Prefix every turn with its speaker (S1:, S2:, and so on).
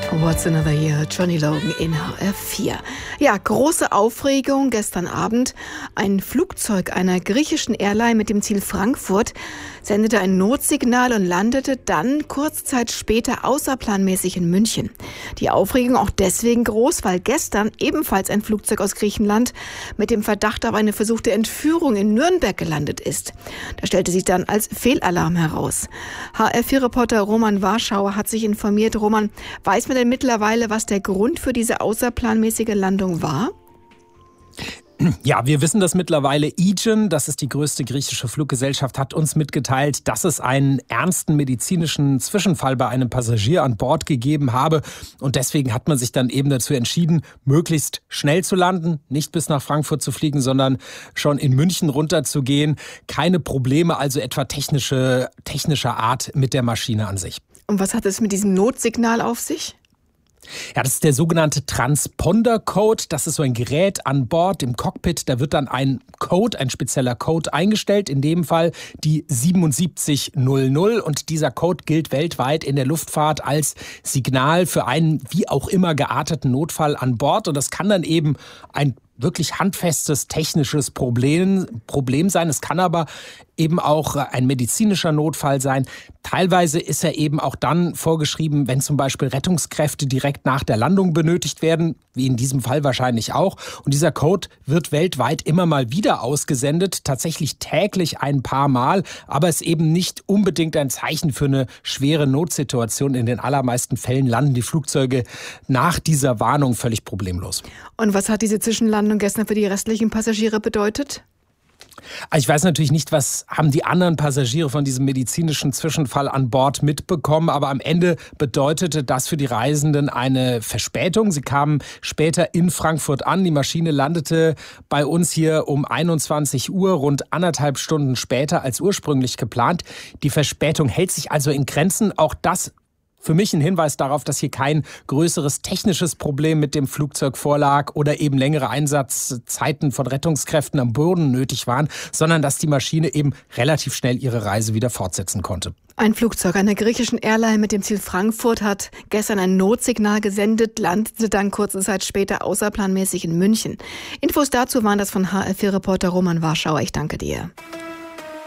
S1: What's Another Year? Johnny Logan in HR4. Ja, große Aufregung gestern Abend. Ein Flugzeug einer griechischen Airline mit dem Ziel Frankfurt sendete ein Notsignal und landete dann kurze Zeit später außerplanmäßig in München. Die Aufregung auch deswegen groß, weil gestern ebenfalls ein Flugzeug aus Griechenland mit dem Verdacht auf eine versuchte Entführung in Nürnberg gelandet ist. Da stellte sich dann als Fehlalarm heraus. HR4-Reporter Roman Warschauer hat sich informiert. Roman, weiß man denn mittlerweile, was der Grund für diese außerplanmäßige Landung war?
S2: Ja, wir wissen das mittlerweile. Aegean, das ist die größte griechische Fluggesellschaft, hat uns mitgeteilt, dass es einen ernsten medizinischen Zwischenfall bei einem Passagier an Bord gegeben habe. Und deswegen hat man sich dann eben dazu entschieden, möglichst schnell zu landen, nicht bis nach Frankfurt zu fliegen, sondern schon in München runterzugehen. Keine Probleme, also etwa technischer Art mit der Maschine an sich.
S1: Und was hat es mit diesem Notsignal auf sich?
S2: Ja, das ist der sogenannte Transponder-Code. Das ist so ein Gerät an Bord im Cockpit. Da wird dann ein spezieller Code eingestellt, in dem Fall die 7700. Und dieser Code gilt weltweit in der Luftfahrt als Signal für einen wie auch immer gearteten Notfall an Bord. Und das kann dann eben ein wirklich handfestes technisches Problem sein. Es kann aber eben auch ein medizinischer Notfall sein. Teilweise ist er eben auch dann vorgeschrieben, wenn zum Beispiel Rettungskräfte direkt nach der Landung benötigt werden, wie in diesem Fall wahrscheinlich auch. Und dieser Code wird weltweit immer mal wieder ausgesendet, tatsächlich täglich ein paar Mal, aber ist eben nicht unbedingt ein Zeichen für eine schwere Notsituation. In den allermeisten Fällen landen die Flugzeuge nach dieser Warnung völlig problemlos.
S1: Und was hat diese Zwischenlandung gestern für die restlichen Passagiere bedeutet?
S2: Ich weiß natürlich nicht, was haben die anderen Passagiere von diesem medizinischen Zwischenfall an Bord mitbekommen, aber am Ende bedeutete das für die Reisenden eine Verspätung. Sie kamen später in Frankfurt an. Die Maschine landete bei uns hier um 21 Uhr, rund 1,5 Stunden später als ursprünglich geplant. Die Verspätung hält sich also in Grenzen. Auch das für mich ein Hinweis darauf, dass hier kein größeres technisches Problem mit dem Flugzeug vorlag oder eben längere Einsatzzeiten von Rettungskräften am Boden nötig waren, sondern dass die Maschine eben relativ schnell ihre Reise wieder fortsetzen konnte.
S1: Ein Flugzeug einer griechischen Airline mit dem Ziel Frankfurt hat gestern ein Notsignal gesendet, landete dann kurze Zeit später außerplanmäßig in München. Infos dazu waren das von HR4-Reporter Roman Warschauer. Ich danke dir.